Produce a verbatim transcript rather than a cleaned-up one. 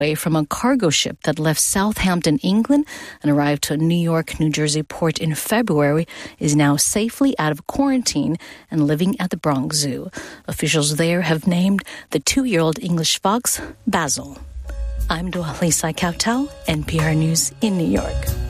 away from a cargo ship that left Southampton, England, and arrived to a New York, New Jersey port in February, is now safely out of quarantine and living at the Bronx Zoo. Officials there have named the two-year-old English fox Basil. I'm Dwalisa Kautal, N P R News in New York.